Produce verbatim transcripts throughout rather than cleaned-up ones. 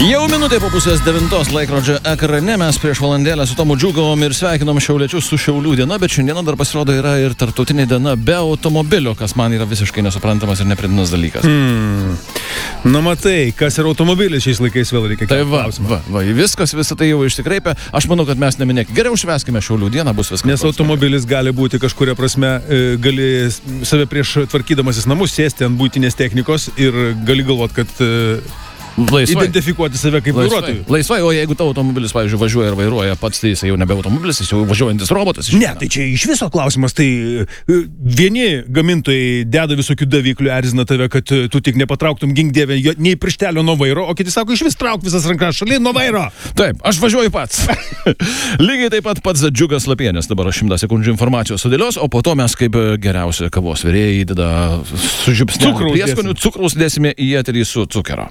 Jau minutė po pusės devintos laikrodžio ekrane mes prieš valandėlę su Tomu džiūgavom ir sveikinom šiauliečius su Šiaulių diena, bet šiandieną dar pasirodo yra ir tarptautinė diena be automobilio, kas man yra visiškai nesuprantamas ir neprintinas dalykas. Hmm. Na matai, kas yra automobilis šiais laikais vėl reikia. Tai va, va, va, viskas, visą tai jau išsikreipia. Aš manau, kad mes neminėk. Geriau švęskime Šiaulių dieną, bus viskas. Nes automobilis gali būti kažkuria prasme, gali save prieš tvarkydamasis namus sėsti ant būtinės technikos ir gali galvot, kad Laisvai. Identifikuoti save kaip vairuotojų. Laisvai, o jeigu tavo automobilis, pavyzdžiui, važiuoja ir vairuoja pats, tai jis jau nebe automobilis, jis jau važiuojantis robotas. Ne, tai čia iš viso klausimas, tai vieni gamintojai deda visokių daviklių, erzina tave, kad tu tik nepatrauktum gink dieve nei pirštelio nuo vairo, o kiti sako, iš vis trauk visas rankas šalin nuo vairo. Taip, aš važiuoju pats. Lygiai taip pat pats Džiugas Lapienis dabar šimtą sekundžių informacijos sudėlios, o po to mes kaip geriausia kavos virėjai įdeda sužibsnelį prieskonių, cukraus dėsime į eterį su cukero.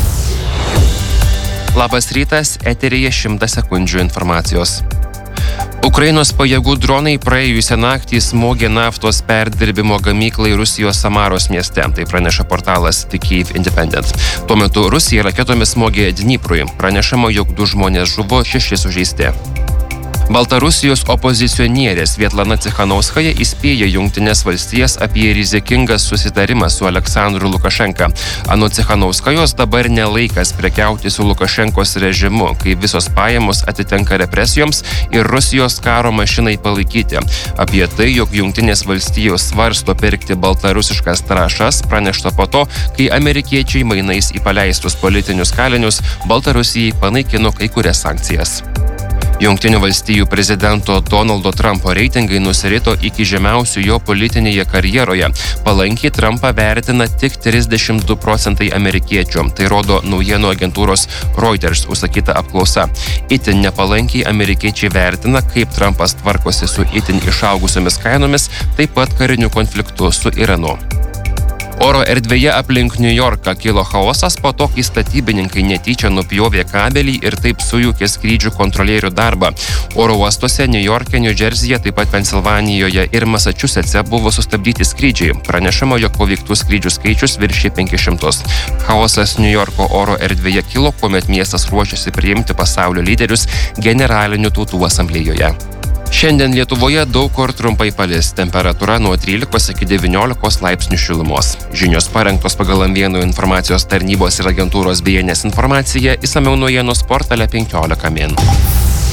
Labas rytas, eteryje šimtas sekundžių informacijos. Ukrainos pajėgų dronai praėjusią naktį smogė naftos perdirbimo gamyklai Rusijos Samaros mieste, tai praneša portalas The Kyiv Independent. Tuo metu Rusija raketomis smogė Dniprui, pranešama, jog du žmonės žuvo, šeši sužeisti. Baltarusijos opozicionierė Svetlana Tsikhanauskaja įspėja Jungtines valstijas apie rizikingą susitarimą su Aleksandru Lukašenka. Anot Tsikhanauskajos dabar nelaikas prekiauti su Lukašenkos režimu, kai visos pajamos atitenka represijoms ir Rusijos karo mašinai palaikyti. Apie tai, jog Jungtinės valstijos svarsto pirkti baltarusiškas trąšas, pranešta po to, kai amerikiečiai mainais į paleistus politinius kalinius Baltarusijai panaikino kai kurias sankcijas. Jungtinių valstijų prezidento Donaldo Trumpo reitingai nusirito iki žemiausių jo politinėje karjeroje. Palankiai Trumpą vertina tik trisdešimt du procentai amerikiečių. Tai rodo naujienų agentūros Reuters užsakyta apklausa. Itin nepalankiai amerikiečiai vertina, kaip Trumpas tvarkosi su itin išaugusiomis kainomis, taip pat kariniu konfliktu su Iranu. Oro erdvėje aplink New Yorką kilo chaosas po to, kai statybininkai netyčia nupjovė kabelį ir taip sujungė skrydžių kontrolierių darbą. Oro uostuose New Yorke, New Jerseyje, taip pat Pensilvanijoje ir Massachusetts'e buvo sustabdyti skrydžiai. Pranešama, jog paveiktų skrydžių skaičius viršė penkis šimtus. Chaosas New Yorko oro erdvėje kilo, kuomet miestas ruošiasi priimti pasaulio lyderius Generalinių tautų asamblėjoje. Šiandien Lietuvoje daug kur trumpai palis, temperatūra nuo trylikos iki devyniolikos laipsnių šilumos. Žinios parengtos pagal M vienas informacijos tarnybos ir agentūros B N S informaciją, išsamiau naujienos portale penkiolika min.